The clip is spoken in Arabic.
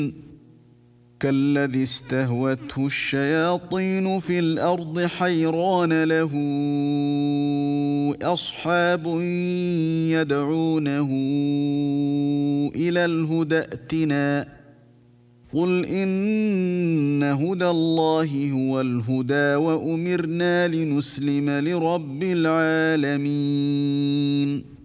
كالذي استهوته الشياطين في الأرض حيران له أصحاب يدعونه إلى الهدى ائتنا قل إن هدى الله هو الهدى وأمرنا لنسلم لرب العالمين